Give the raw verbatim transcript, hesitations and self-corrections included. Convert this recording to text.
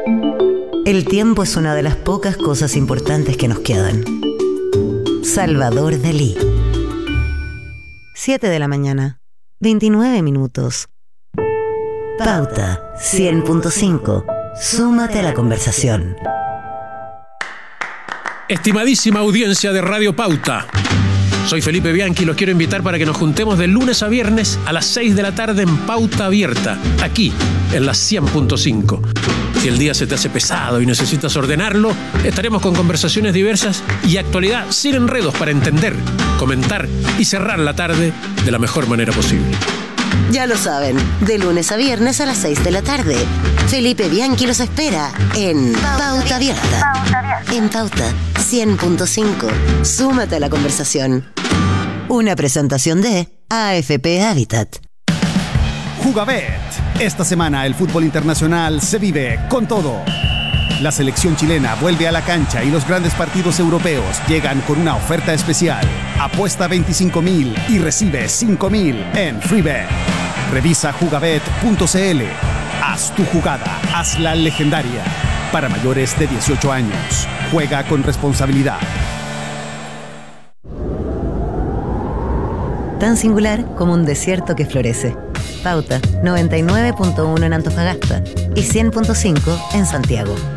El tiempo es una de las pocas cosas importantes que nos quedan. Salvador Dalí. siete de la mañana, veintinueve minutos. Pauta cien punto cinco. Súmate a la conversación. Estimadísima audiencia de Radio Pauta, soy Felipe Bianchi y los quiero invitar para que nos juntemos de lunes a viernes a las seis de la tarde en Pauta Abierta, aquí en la cien punto cinco. Si el día se te hace pesado y necesitas ordenarlo, estaremos con conversaciones diversas y actualidad sin enredos para entender, comentar y cerrar la tarde de la mejor manera posible. Ya lo saben, de lunes a viernes a las seis de la tarde. Felipe Bianchi los espera en Pauta Abierta. En Pauta cien punto cinco. Súmate a la conversación. Una presentación de A F P Habitat. Jugabet. Esta semana el fútbol internacional se vive con todo. La selección chilena vuelve a la cancha y los grandes partidos europeos llegan con una oferta especial. Apuesta veinticinco mil y recibe cinco mil en FreeBet. Revisa jugabet punto c l. Haz tu jugada, hazla legendaria. Para mayores de dieciocho años. Juega con responsabilidad. Tan singular como un desierto que florece. Pauta noventa y nueve punto uno en Antofagasta y cien punto cinco en Santiago.